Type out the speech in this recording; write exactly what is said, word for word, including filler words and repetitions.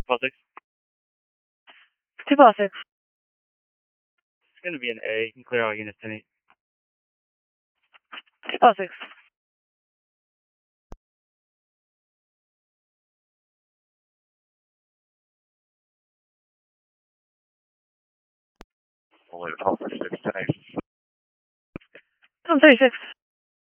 Politics. Two politics. It's going to be an A. You can clear all units in eight. Two politics. Only the twelve thirty-six, ten eight. Tom thirty-six.